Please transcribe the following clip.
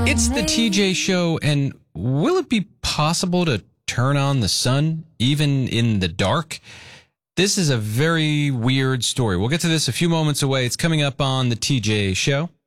It's the TJ Show, and will it be possible to turn on the sun even in the dark? This is a very weird story. We'll get to this a few moments away. It's coming up on the TJ Show.